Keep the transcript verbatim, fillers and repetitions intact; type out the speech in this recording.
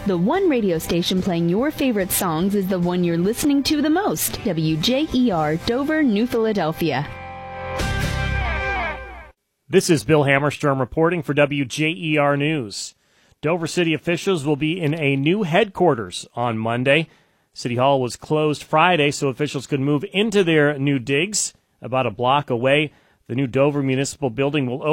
The one radio station playing your favorite songs is the one you're listening to the most. W J E R, Dover, New Philadelphia. This is Bill Hammerstrom reporting for W J E R News. Dover City officials will be in a new headquarters on Monday. City Hall was closed Friday so officials could move into their new digs about a block away. The new Dover Municipal Building will open